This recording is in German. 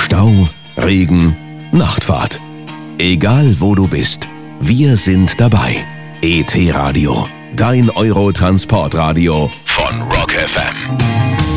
Stau, Regen, Nachtfahrt. Egal wo du bist, wir sind dabei. ET Radio, dein Euro-Transportradio von Rock FM.